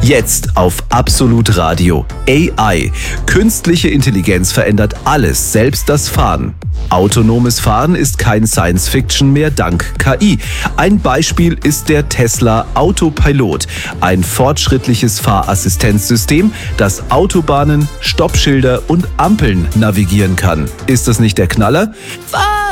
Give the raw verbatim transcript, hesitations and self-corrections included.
Jetzt auf Absolut Radio. A I. Künstliche Intelligenz verändert alles, selbst das Fahren. Autonomes Fahren ist kein Science-Fiction mehr dank K I. Ein Beispiel ist der Tesla Autopilot, ein fortschrittliches Fahrassistenzsystem, das Autobahnen, Stoppschilder und Ampeln navigieren kann. Ist das nicht der Knaller?